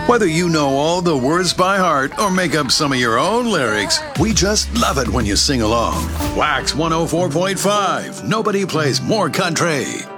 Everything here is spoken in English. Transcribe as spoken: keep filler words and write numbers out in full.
Whether you know all the words by heart or make up some of your own lyrics, we just love it when you sing along. Wax one oh four point five. Nobody plays more country.